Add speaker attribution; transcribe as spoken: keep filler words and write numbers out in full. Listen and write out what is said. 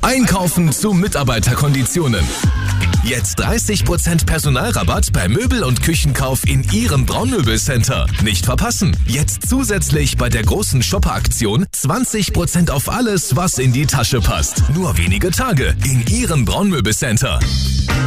Speaker 1: Einkaufen zu Mitarbeiterkonditionen. Jetzt dreißig Prozent Personalrabatt bei Möbel- und Küchenkauf in Ihrem Braunmöbelcenter. Nicht verpassen. Jetzt zusätzlich bei der großen Shopper-Aktion zwanzig Prozent auf alles, was in die Tasche passt. Nur wenige Tage in Ihrem Braunmöbelcenter.